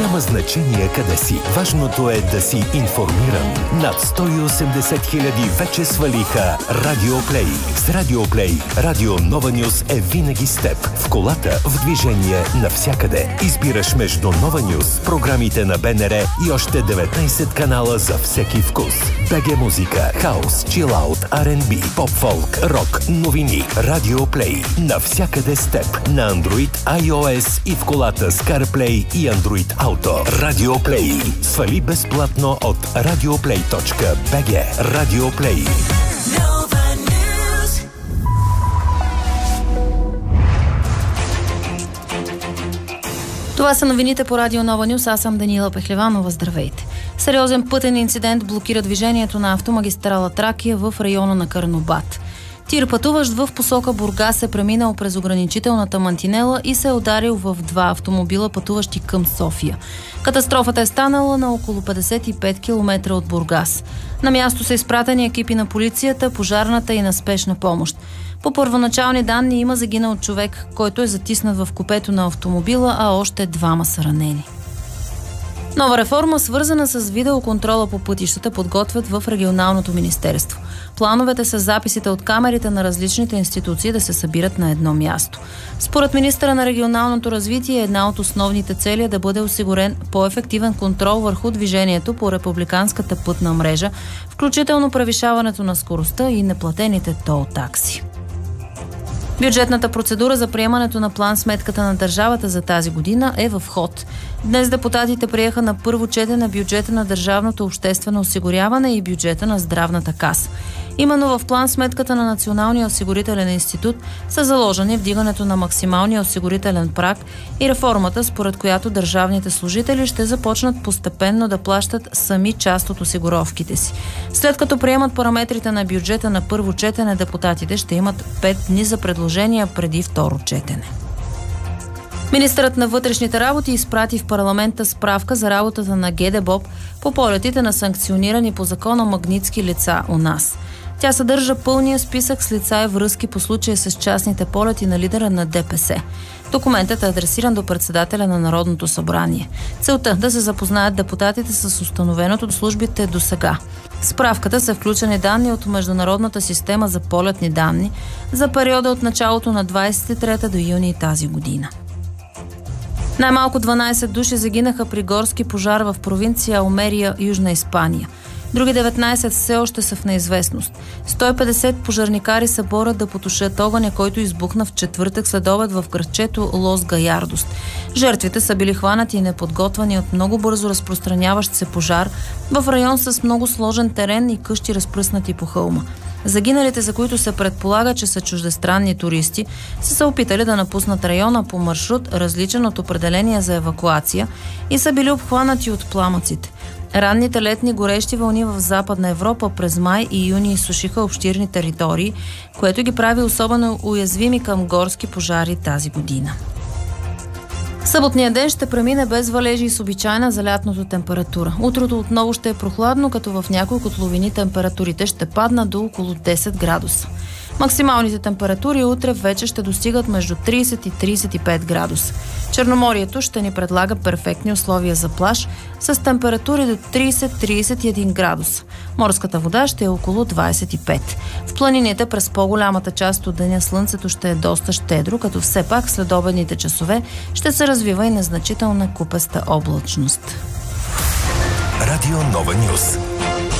Няма значение къде си. Важното е да си информиран. Над 180 хиляди вече свалиха Радиоплей. С Радиоплей Радио Нова Нюс е винаги с теб. В колата, в движение, навсякъде. Избираш между Нова Нюс, програмите на БНР и още 19 канала за всеки вкус. БГ музика, хаус, чилаут, R&B, поп-фолк, рок, новини. Радиоплей. Навсякъде с теб. На Android, iOS и в колата с CarPlay и Android Auto. Радиоплей. Свали безплатно от radioplay.bg. Радиоплей. Това са новините по Радио Нова Нюс. Аз съм Даниела Пехлеванова. Здравейте. Сериозен пътен инцидент блокира движението на автомагистрала Тракия в района на Карнобат. Тир, пътуващ в посока Бургас, е преминал през ограничителната мантинела и се е ударил в два автомобила, пътуващи към София. Катастрофата е станала на около 55 км от Бургас. На място са изпратени екипи на полицията, пожарната и на спешна помощ. По първоначални данни има загинал човек, който е затиснат в купето на автомобила, а още двама са ранени. Нова реформа, свързана с видеоконтрола по пътищата, подготвят в Регионалното министерство. Плановете са записите от камерите на различните институции да се събират на едно място. Според министъра на регионалното развитие, една от основните цели е да бъде осигурен по-ефективен контрол върху движението по републиканската пътна мрежа, включително превишаването на скоростта и неплатените тол такси. Бюджетната процедура за приемането на план-сметката на държавата за тази година е в ход. Днес депутатите приеха на първо четене бюджета на държавното обществено осигуряване и бюджета на здравната каса. Именно в план-сметката на Националния осигурителен институт са заложени вдигането на максималния осигурителен праг и реформата, според която държавните служители ще започнат постепенно да плащат сами част от осигуровките си. След като приемат параметрите на бюджета на първо четене, депутатите ще имат 5 дни за предложения преди второ четене. Министърът на вътрешните работи изпрати в парламента справка за работата на ГДБОП по полетите на санкционирани по закона магнитски лица у нас. Тя съдържа пълния списък с лица и връзки по случая с частните полети на лидера на ДПС. Документът е адресиран до председателя на Народното събрание. Целта да се запознаят депутатите с установеното от службите до сега. В справката са включени данни от Международната система за полетни данни за периода от началото на 23 до юни тази година. Най-малко 12 души загинаха при горски пожар в провинция Алмерия, Южна Испания. Други 19 все още са в неизвестност. 150 пожарникари се борят да потушат огъня, който избухна в четвъртък следобед в градчето Лос Гаярдос. Жертвите са били хванати и неподготвени от много бързо разпространяващ се пожар в район с много сложен терен и къщи разпръснати по хълма. Загиналите, за които се предполага, че са чуждестранни туристи, са се опитали да напуснат района по маршрут, различен от определения за евакуация, и са били обхванати от пламъците. Ранните летни горещи вълни в Западна Европа през май и юни изсушиха обширни територии, което ги прави особено уязвими към горски пожари тази година. Съботният ден ще премине без валежи и с обичайна за лятното температура. Утрото отново ще е прохладно, като в някои котловини температурите ще паднат до около 10 градуса. Максималните температури утре вече ще достигат между 30 и 35 градуса. Черноморието ще ни предлага перфектни условия за плаж с температури до 30-31 градуса. Морската вода ще е около 25. В планините през по-голямата част от деня слънцето ще е доста щедро, като все пак след обедните часове ще се развива и незначителна купеста облачност. Радио Нова Нюс.